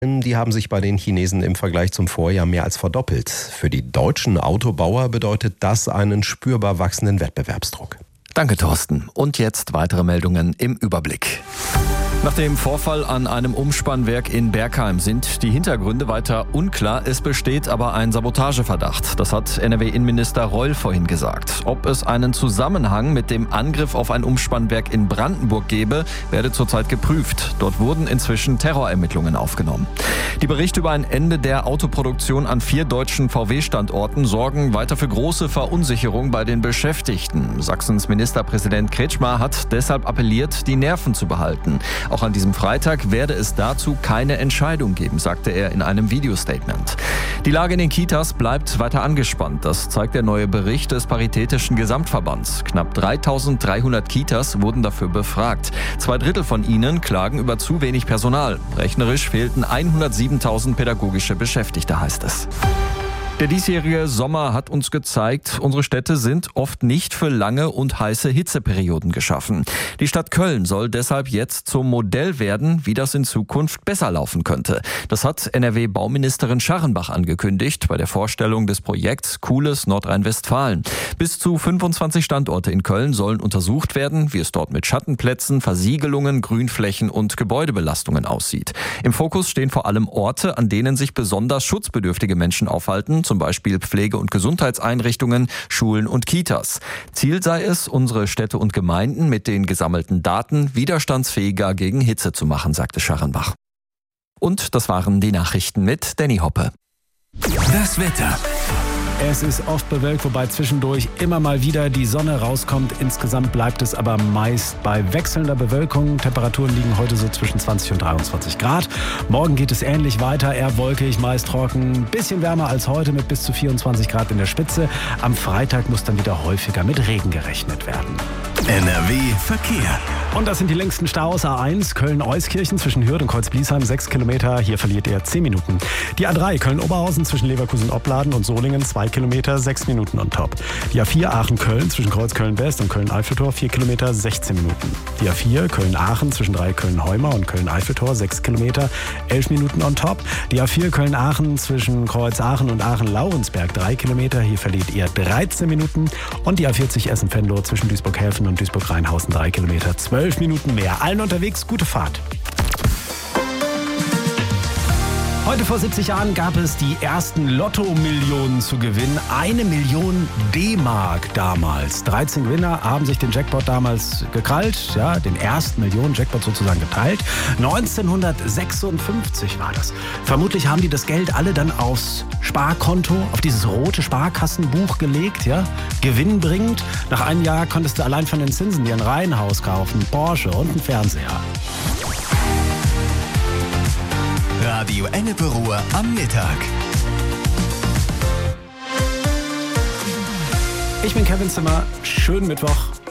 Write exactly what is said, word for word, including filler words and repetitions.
Die haben sich bei den Chinesen im Vergleich zum Vorjahr mehr als verdoppelt. Für die deutschen Autobauer bedeutet das einen spürbar wachsenden Wettbewerbsdruck. Danke, Thorsten. Und jetzt weitere Meldungen im Überblick. Nach dem Vorfall an einem Umspannwerk in Bergheim sind die Hintergründe weiter unklar. Es besteht aber ein Sabotageverdacht. Das hat N R W-Innenminister Reul vorhin gesagt. Ob es einen Zusammenhang mit dem Angriff auf ein Umspannwerk in Brandenburg gebe, werde zurzeit geprüft. Dort wurden inzwischen Terrorermittlungen aufgenommen. Die Berichte über ein Ende der Autoproduktion an vier deutschen V W-Standorten sorgen weiter für große Verunsicherung bei den Beschäftigten. Sachsens Ministerpräsident Kretschmer hat deshalb appelliert, die Nerven zu behalten. Auch an diesem Freitag werde es dazu keine Entscheidung geben, sagte er in einem Videostatement. Die Lage in den Kitas bleibt weiter angespannt. Das zeigt der neue Bericht des Paritätischen Gesamtverbands. Knapp dreitausenddreihundert Kitas wurden dafür befragt. Zwei Drittel von ihnen klagen über zu wenig Personal. Rechnerisch fehlten hundertsiebentausend pädagogische Beschäftigte, heißt es. Der diesjährige Sommer hat uns gezeigt, unsere Städte sind oft nicht für lange und heiße Hitzeperioden geschaffen. Die Stadt Köln soll deshalb jetzt zum Modell werden, wie das in Zukunft besser laufen könnte. Das hat N R W-Bauministerin Scharrenbach angekündigt bei der Vorstellung des Projekts Cooles Nordrhein-Westfalen. Bis zu fünfundzwanzig Standorte in Köln sollen untersucht werden, wie es dort mit Schattenplätzen, Versiegelungen, Grünflächen und Gebäudebelastungen aussieht. Im Fokus stehen vor allem Orte, an denen sich besonders schutzbedürftige Menschen aufhalten, zum Beispiel Pflege- und Gesundheitseinrichtungen, Schulen und Kitas. Ziel sei es, unsere Städte und Gemeinden mit den gesammelten Daten widerstandsfähiger gegen Hitze zu machen, sagte Scharrenbach. Und das waren die Nachrichten mit Danny Hoppe. Das Wetter. Es ist oft bewölkt, wobei zwischendurch immer mal wieder die Sonne rauskommt. Insgesamt bleibt es aber meist bei wechselnder Bewölkung. Temperaturen liegen heute so zwischen zwanzig und dreiundzwanzig Grad. Morgen geht es ähnlich weiter, eher wolkig, meist trocken. Ein bisschen wärmer als heute mit bis zu vierundzwanzig Grad in der Spitze. Am Freitag muss dann wieder häufiger mit Regen gerechnet werden. N R W Verkehr. Und das sind die längsten Staus. A eins Köln-Euskirchen zwischen Hürth und Kreuzbliesheim, sechs Kilometer. Hier verliert er zehn Minuten. Die A drei Köln-Oberhausen zwischen Leverkusen-Opladen und Solingen, zwei Kilometer, sechs Minuten on top. Die A vier Aachen-Köln zwischen Kreuz-Köln-West und Köln-Eiffeltor, vier Kilometer, sechzehn Minuten. Die A vier Köln-Aachen zwischen drei Köln-Heumer und Köln-Eiffeltor, sechs Kilometer, elf Minuten on top. Die A vier Köln-Aachen zwischen Kreuz-Aachen und Aachen-Laurensberg, drei Kilometer. Hier verliert ihr dreizehn Minuten. Und die A vierzig Essen-Venlo zwischen Duisburg-Häfen und Duisburg-Rheinhausen, drei Kilometer, zwölf Minuten mehr. Allen unterwegs, gute Fahrt. Heute vor siebzig Jahren gab es die ersten Lotto-Millionen zu gewinnen. Eine Million D-Mark damals. dreizehn Gewinner haben sich den Jackpot damals gekrallt, ja, den ersten Millionen-Jackpot sozusagen geteilt. neunzehnhundertsechsundfünfzig war das. Vermutlich haben die das Geld alle dann aufs Sparkonto, auf dieses rote Sparkassenbuch gelegt, ja, gewinnbringend. Nach einem Jahr konntest du allein von den Zinsen dir ein Reihenhaus kaufen, Porsche und einen Fernseher. Radio Ennepe-Ruhr am Mittag. Ich bin Kevin Zimmer. Schönen Mittwoch.